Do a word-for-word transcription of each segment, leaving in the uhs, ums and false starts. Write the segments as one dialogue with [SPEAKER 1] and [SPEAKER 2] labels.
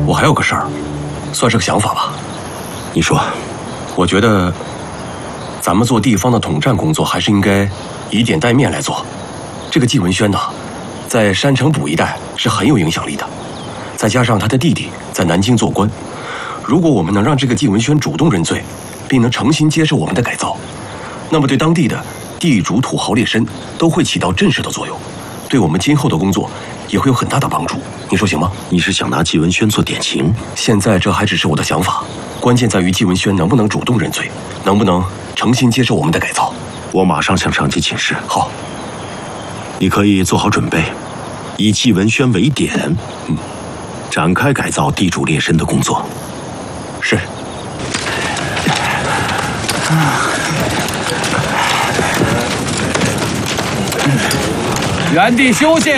[SPEAKER 1] 我还有个事儿，算是个想法吧。
[SPEAKER 2] 你说，
[SPEAKER 1] 我觉得咱们做地方的统战工作，还是应该以点带面来做。这个纪文轩呢，在山城堡一带是很有影响力的，再加上他的弟弟在南京做官，如果我们能让这个纪文轩主动认罪，并能诚心接受我们的改造，那么对当地的地主、土豪劣绅都会起到震慑的作用，对我们今后的工作也会有很大的帮助。你说行吗？
[SPEAKER 2] 你是想拿纪文轩做典型？
[SPEAKER 1] 现在这还只是我的想法，关键在于纪文轩能不能主动认罪，能不能诚心接受我们的改造。
[SPEAKER 2] 我马上向上级请示。
[SPEAKER 1] 好，
[SPEAKER 2] 你可以做好准备，以纪文轩为点，嗯，展开改造地主劣绅的工作。
[SPEAKER 1] 是。
[SPEAKER 3] 原地休息。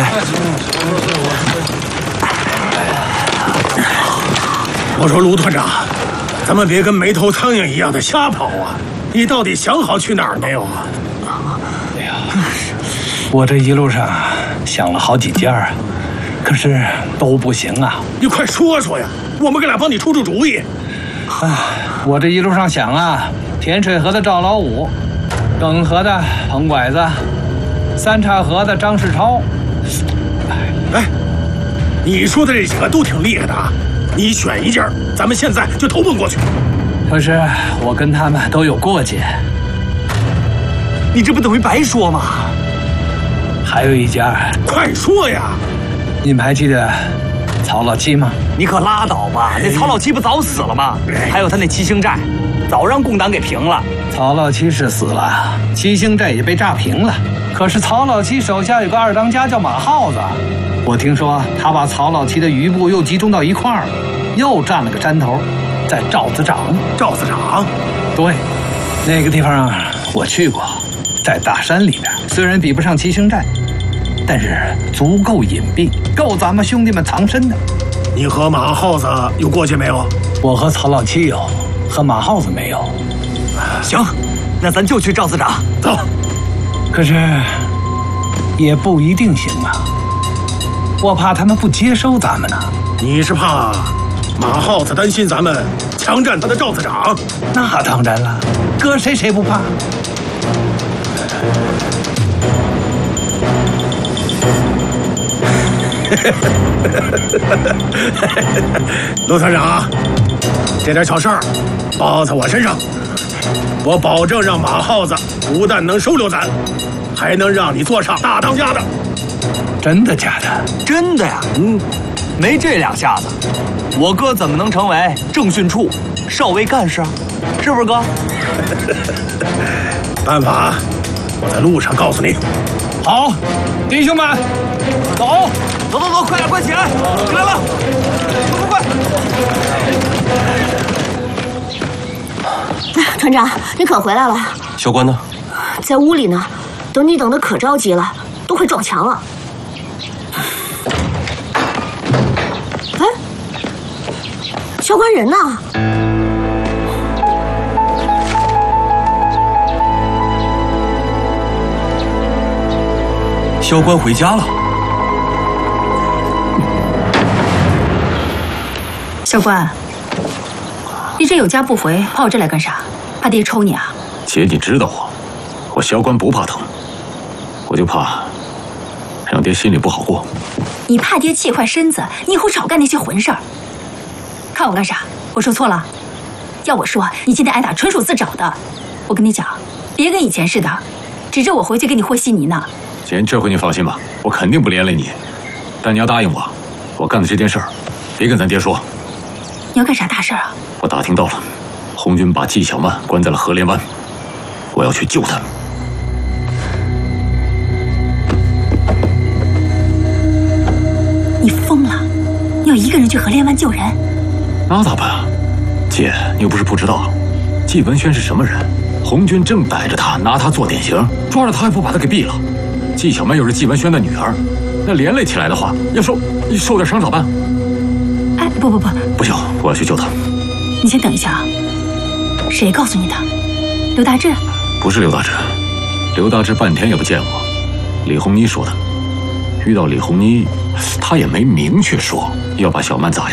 [SPEAKER 4] 我说卢团长，咱们别跟没头苍蝇一样的瞎跑啊！你到底想好去哪儿没有啊？
[SPEAKER 3] 哎呀，我这一路上想了好几家啊，可是都不行啊。
[SPEAKER 4] 你快说说呀，我们哥俩帮你出出主意。
[SPEAKER 3] 哎，我这一路上想啊，天水河的赵老五，耿河的彭拐子，三岔河的张世超。
[SPEAKER 4] 哎，你说的这几个都挺厉害的啊，你选一家，咱们现在就投奔过去。
[SPEAKER 3] 可是我跟他们都有过节，
[SPEAKER 5] 你这不等于白说吗？
[SPEAKER 3] 还有一家，
[SPEAKER 4] 快说呀！
[SPEAKER 3] 你们还记得曹老七吗？
[SPEAKER 5] 你可拉倒吧，那曹老七不早死了吗？还有他那七星寨，早让共党给平了。
[SPEAKER 3] 曹老七是死了，七星寨也被炸平了。可是曹老七手下有个二当家叫马耗子，我听说他把曹老七的余部又集中到一块儿，又占了个山头，在赵子长。
[SPEAKER 4] 赵子长，
[SPEAKER 3] 对，那个地方我去过，在大山里边，虽然比不上七星寨，但是足够隐蔽，够咱们兄弟们藏身的。
[SPEAKER 4] 你和马耗子有过节没有？
[SPEAKER 3] 我和曹老七有，和马耗子没有。
[SPEAKER 5] 行，那咱就去赵子长。
[SPEAKER 4] 走。
[SPEAKER 3] 可是也不一定行啊，我怕他们不接收咱们呢。
[SPEAKER 4] 你是怕马耗子担心咱们强占他的赵子长？
[SPEAKER 3] 那当然了，搁谁谁不怕。
[SPEAKER 4] 陆团长，这点小事儿包在我身上，我保证让马耗子不但能收留咱，还能让你做上大当家的。
[SPEAKER 3] 真的假的？
[SPEAKER 5] 真的呀。嗯，没这两下子，我哥怎么能成为政训处少尉干事啊？是不是哥？
[SPEAKER 4] 办法我在路上告诉你。
[SPEAKER 3] 好，弟兄们，走，
[SPEAKER 5] 走走走，快点，快起来，起来了，快快
[SPEAKER 6] 快！团长，你可回来了。
[SPEAKER 1] 校官呢？
[SPEAKER 6] 在屋里呢，等你等得可着急了，都快撞墙了。哎，校官人呢？
[SPEAKER 1] 校官回家了。
[SPEAKER 7] 校官，你这有家不回，跑我这来干啥？怕爹抽你啊？
[SPEAKER 2] 姐，你知道我，我校官不怕疼，我就怕让爹心里不好过。
[SPEAKER 7] 你怕爹气坏身子，你以后少干那些混事儿。看我干啥？我说错了？要我说，你今天挨打纯属自找的。我跟你讲，别跟以前似的，指着我回去给你和稀泥呢。
[SPEAKER 2] 姐，这回你放心吧，我肯定不连累你。但你要答应我，我干的这件事儿，别跟咱爹说。
[SPEAKER 7] 你要干啥大事啊？
[SPEAKER 2] 我打听到了，红军把纪晓曼关在了河连湾，我要去救他。
[SPEAKER 7] 你疯了？你要一个人去河连湾救人？
[SPEAKER 2] 那咋办啊？姐，你又不是不知道，纪文轩是什么人？红军正逮着他，拿他做典型，抓着他还不把他给毙了。纪晓曼又是纪文轩的女儿，那连累起来的话，要受受点伤咋办？
[SPEAKER 7] 哎，不不不，
[SPEAKER 2] 不行，我要去救他。
[SPEAKER 7] 你先等一下啊！谁告诉你的？刘大志？
[SPEAKER 2] 不是刘大志，刘大志半天也不见我。李红妮说的。遇到李红妮，他也没明确说要把小曼咋样。